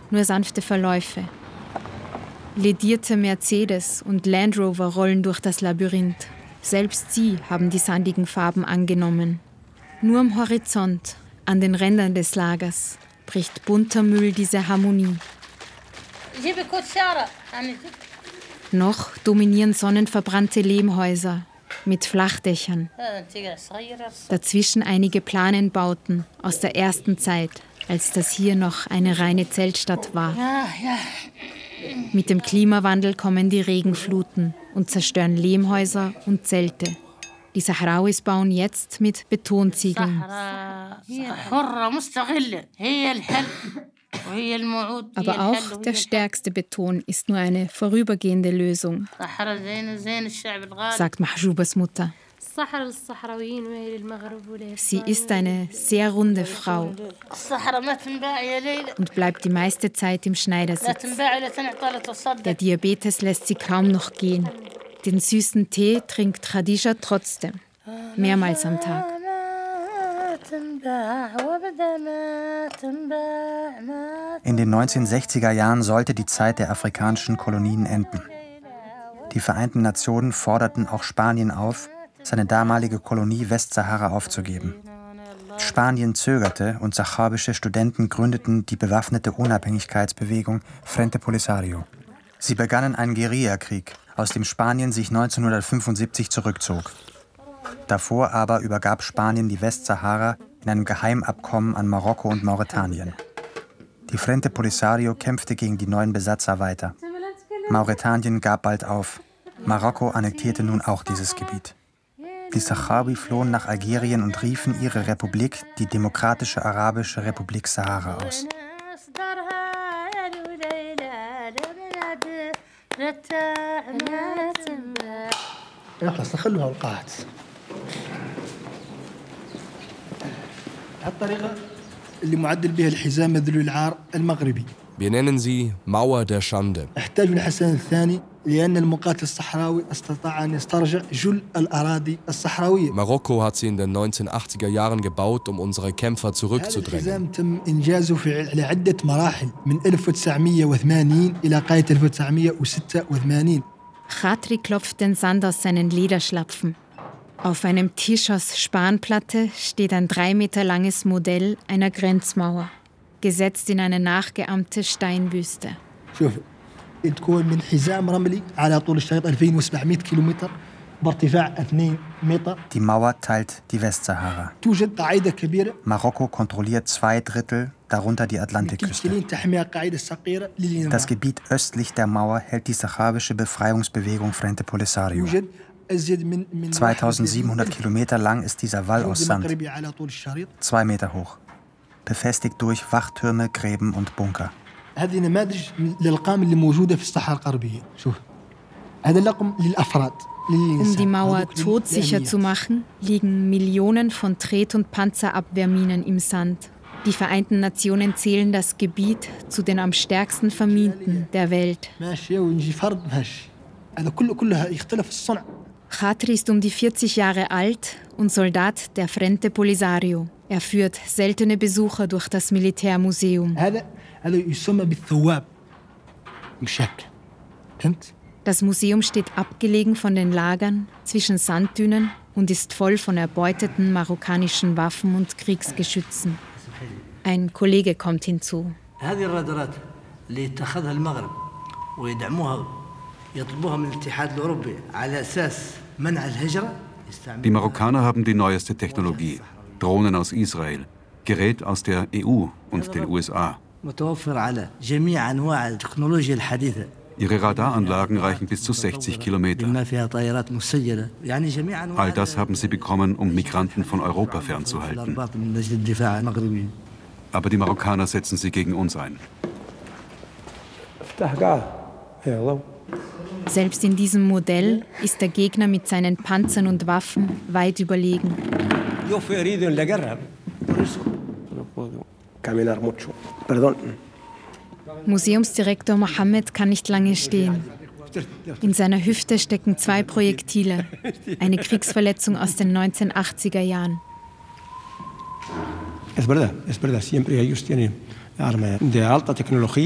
nur sanfte Verläufe. Ledierte Mercedes und Land Rover rollen durch das Labyrinth. Selbst sie haben die sandigen Farben angenommen. Nur am Horizont, an den Rändern des Lagers, bricht bunter Müll diese Harmonie. Noch dominieren sonnenverbrannte Lehmhäuser mit Flachdächern. Dazwischen einige Planenbauten aus der ersten Zeit, als das hier noch eine reine Zeltstadt war. Mit dem Klimawandel kommen die Regenfluten und zerstören Lehmhäuser und Zelte. Die Sahrauis bauen jetzt mit Betonziegeln. Aber auch der stärkste Beton ist nur eine vorübergehende Lösung, sagt Mahjoubas Mutter. Sie ist eine sehr runde Frau und bleibt die meiste Zeit im Schneidersitz. Der Diabetes lässt sie kaum noch gehen. Den süßen Tee trinkt Khadija trotzdem, mehrmals am Tag. In den 1960er Jahren sollte die Zeit der afrikanischen Kolonien enden. Die Vereinten Nationen forderten auch Spanien auf, seine damalige Kolonie Westsahara aufzugeben. Spanien zögerte und sahrawische Studenten gründeten die bewaffnete Unabhängigkeitsbewegung Frente Polisario. Sie begannen einen Guerillakrieg, aus dem Spanien sich 1975 zurückzog. Davor aber übergab Spanien die Westsahara in einem Geheimabkommen an Marokko und Mauretanien. Die Frente Polisario kämpfte gegen die neuen Besatzer weiter. Mauretanien gab bald auf. Marokko annektierte nun auch dieses Gebiet. Die Sahrawi flohen nach Algerien und riefen ihre Republik, die Demokratische Arabische Republik Sahara, aus. Wir nennen sie Mauer der Schande. Marokko hat sie in den 1980er Jahren gebaut, um unsere Kämpfer zurückzudrängen. Khatri klopft den Sand aus seinen Lederschlapfen. Auf einem Tisch aus Spanplatte steht ein 3 Meter langes Modell einer Grenzmauer, gesetzt in eine nachgeahmte Steinwüste. Die Mauer teilt die Westsahara. Marokko kontrolliert 2/3, darunter die Atlantikküste. Das Gebiet östlich der Mauer hält die sahrawische Befreiungsbewegung Frente Polisario. 2700 Kilometer lang ist dieser Wall aus Sand, 2 Meter hoch, befestigt durch Wachtürme, Gräben und Bunker. Um die Mauer todsicher zu machen, liegen Millionen von Tret- und Panzerabwehrminen im Sand. Die Vereinten Nationen zählen das Gebiet zu den am stärksten verminten der Welt. Khatri ist um die 40 Jahre alt und Soldat der Frente Polisario. Er führt seltene Besucher durch das Militärmuseum. Das Museum steht abgelegen von den Lagern zwischen Sanddünen und ist voll von erbeuteten marokkanischen Waffen und Kriegsgeschützen. Ein Kollege kommt hinzu. Die Marokkaner haben die neueste Technologie. Drohnen aus Israel, Gerät aus der EU und den USA. Ihre Radaranlagen reichen bis zu 60 Kilometer. All das haben sie bekommen, um Migranten von Europa fernzuhalten. Aber die Marokkaner setzen sie gegen uns ein. Selbst in diesem Modell ist der Gegner mit seinen Panzern und Waffen weit überlegen. Museumsdirektor Mohammed kann nicht lange stehen. In seiner Hüfte stecken 2 Projektile, eine Kriegsverletzung aus den 1980er Jahren. Es verdad, siempre ellos tienen armas de alta tecnología.